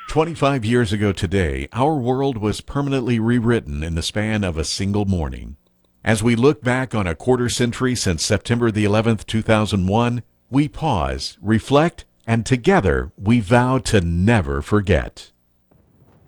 25 years ago today, our world was permanently rewritten in the span of a single morning. As we look back on a quarter century since September the 11th, 2001, we pause, reflect, and together we vow to never forget.